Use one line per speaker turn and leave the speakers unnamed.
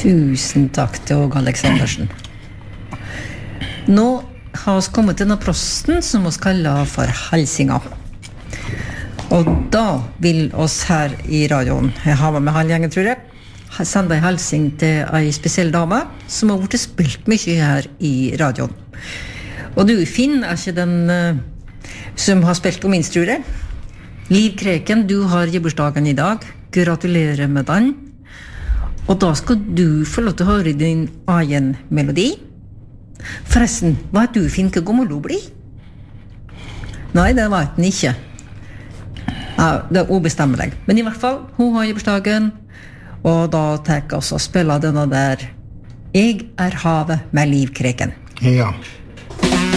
Tusen takk til Åge Aleksandersen. Nå har vi kommet til denne prosten som vi kaller for Halsinga. Og da vil oss her i radioen, jeg har med halvgjengen, tror jeg, sende en halsing til en spesiell dame som har vært spilt mye her i radioen. Og du, Finn, ikke den som har spilt på minst, tror jeg. Liv Kreken, du har gebursdagen i dag. Gratulerer med den. Og da skal du få lov til å høre din egen melodi. Forresten, hva du, Finn, hva gammel du blir? Nei, det vet den ikke. Ja, det er ubestemmelig. Men i hvert fall, hun har gebursdagen, og da tenker jeg også å spille denne der «Jeg havet med Liv Kreken».
Ja.